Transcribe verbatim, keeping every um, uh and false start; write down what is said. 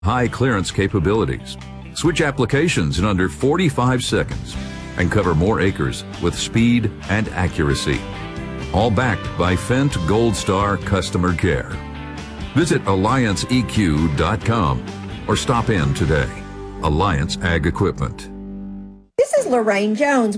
high clearance capabilities, switch applications in under forty-five seconds, and cover more acres with speed and accuracy. All backed by Fendt Gold Star customer care. Visit alliance e q dot com or stop in today. Alliance Ag Equipment. This is Lorraine Jones.